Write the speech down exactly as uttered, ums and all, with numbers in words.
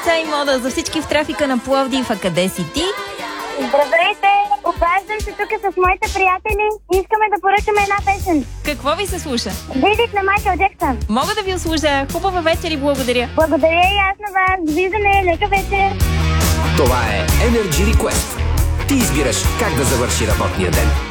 деца и мода за всички в трафика на Пловдив. А къде си ти? Здравейте! Обаждам се тук с моите приятели и искаме да поръчаме една песен. Какво ви се слуша? Видите на Майкъл Джексън. Мога да ви услужа. Хубава вечер и благодаря. Благодаря и аз на вас. Довиждане, лека вечер. Това е Energy Request. Ти избираш как да завърши работния ден.